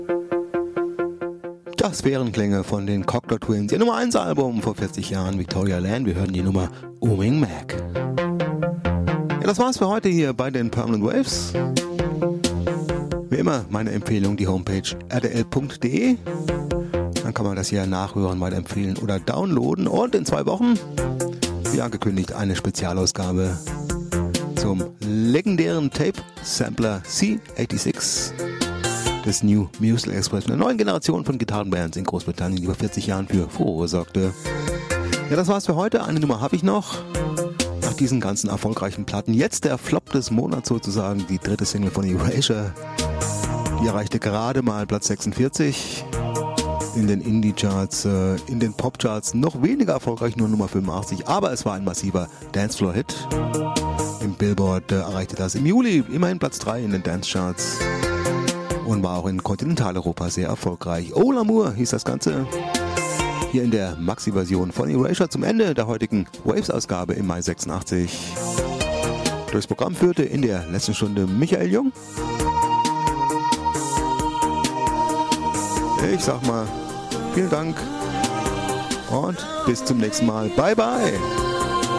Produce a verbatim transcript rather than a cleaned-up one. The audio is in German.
Das wären Klänge von den Cocteau Twins, ihr Nummer eins Album vor vierzig Jahren, Victoria Land. Wir hören die Nummer Ooming Mac. Ja, das war's für heute hier bei den Permanent Waves. Wie immer meine Empfehlung, die Homepage r d l punkt d e. Dann kann man das hier nachhören, weiterempfehlen oder downloaden. Und in zwei Wochen, wie angekündigt, eine Spezialausgabe zum legendären Tape-Sampler C sechsundachtzig des New Musical Express, einer neuen Generation von Gitarrenbands in Großbritannien, die vor vierzig Jahren für Furore sorgte. Ja, das war's für heute. Eine Nummer habe ich noch. Nach diesen ganzen erfolgreichen Platten. Jetzt der Flop des Monats sozusagen, die dritte Single von Erasure. Die erreichte gerade mal Platz sechsundvierzig. In den Indie-Charts, äh, in den Pop-Charts noch weniger erfolgreich, nur Nummer fünfundachtzig. Aber es war ein massiver Dancefloor-Hit. Im Billboard äh, erreichte das im Juli immerhin Platz drei in den Dance-Charts. Und war auch in Kontinentaleuropa sehr erfolgreich. Oh L'amour hieß das Ganze. Hier in der Maxi-Version von Erasure zum Ende der heutigen Waves-Ausgabe im Mai sechsundachtzig. Durchs Programm führte in der letzten Stunde Michael Jung. Ich sag mal, vielen Dank und bis zum nächsten Mal. Bye bye!